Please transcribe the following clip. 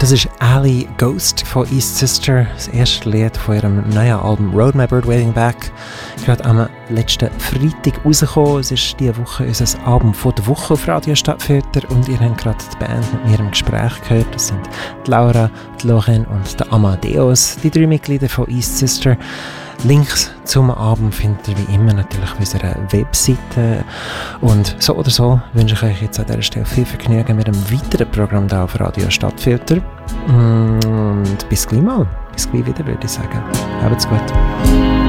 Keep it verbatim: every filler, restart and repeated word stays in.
Das ist Ali Ghost von East Sister, das erste Lied von ihrem neuen Album Road My Bird Waiting Back. Gerade am letzten Freitag rausgekommen. Es ist diese Woche unser Album von der Woche auf Radio Stadtfilter und ihr habt gerade die Band mit mir im Gespräch gehört. Das sind die Laura, die Loren und der Amadeus, die drei Mitglieder von East Sister. Links zum Album findet ihr wie immer natürlich auf unserer Webseite. Und so oder so wünsche ich euch jetzt an dieser Stelle viel Vergnügen mit einem weiteren Programm hier auf Radio Stadtfilter. Und bis gleich mal. Bis gleich wieder, würde ich sagen. Habt's gut.